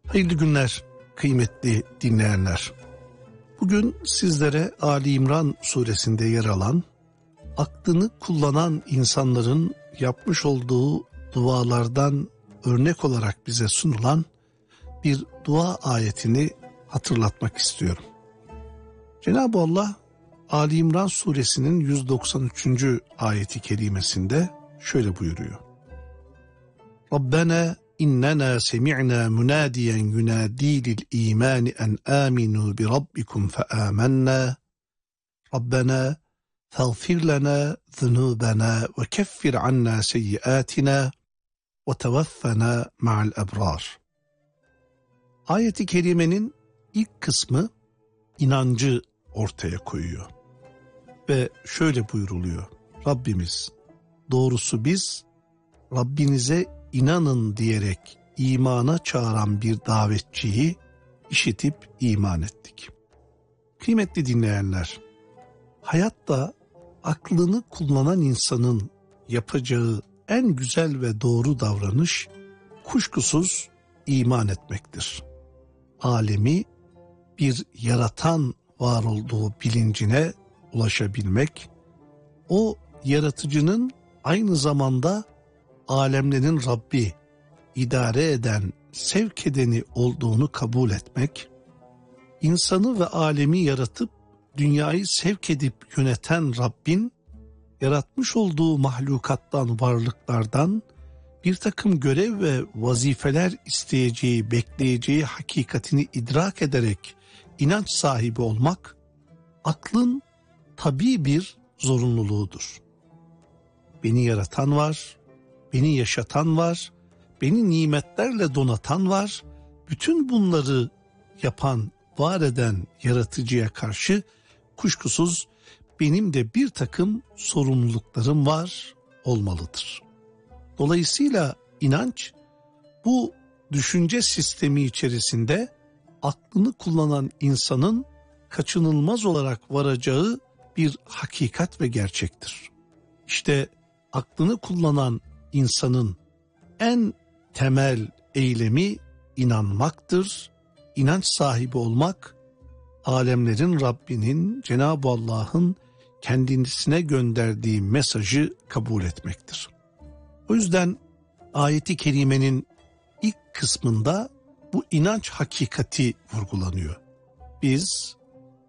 Hayırlı günler kıymetli dinleyenler. Bugün sizlere Ali İmran suresinde yer alan, aklını kullanan insanların yapmış olduğu dualardan örnek olarak bize sunulan bir dua ayetini hatırlatmak istiyorum. Cenab-ı Allah Ali İmran suresinin 193. ayeti kerimesinde şöyle buyuruyor. Rabbena İnnena semi'na munadiyen yunadi lil imani en aminu bi rabbikum fe amennâ. Rabbena fağfir lana zunubana ve keffir anna seyyiatina ve tevaffena ma'al ebrar. Ayet-i kerimenin ilk kısmı inancı ortaya koyuyor. Ve şöyle buyruluyor. Rabbimiz, doğrusu biz Rabbinize inanın diyerek imana çağıran bir davetçiyi işitip iman ettik. Kıymetli dinleyenler, hayatta aklını kullanan insanın yapacağı en güzel ve doğru davranış kuşkusuz iman etmektir. Alemi bir yaratan var olduğu bilincine ulaşabilmek, o yaratıcının aynı zamanda alemlerin Rabbi, idare eden, sevk edeni olduğunu kabul etmek, insanı ve alemi yaratıp dünyayı sevk edip yöneten Rabbin, yaratmış olduğu mahlukattan, varlıklardan bir takım görev ve vazifeler isteyeceği, bekleyeceği hakikatini idrak ederek inanç sahibi olmak, aklın tabii bir zorunluluğudur. Beni yaratan var, beni yaşatan var, beni nimetlerle donatan var. Bütün bunları yapan, var eden yaratıcıya karşı kuşkusuz benim de bir takım sorumluluklarım var, olmalıdır. Dolayısıyla inanç bu düşünce sistemi içerisinde aklını kullanan insanın kaçınılmaz olarak varacağı bir hakikat ve gerçektir. İşte aklını kullanan insanın en temel eylemi inanmaktır. İnanç sahibi olmak, alemlerin Rabbinin, Cenab-ı Allah'ın kendisine gönderdiği mesajı kabul etmektir. O yüzden ayeti kerimenin ilk kısmında bu inanç hakikati vurgulanıyor. Biz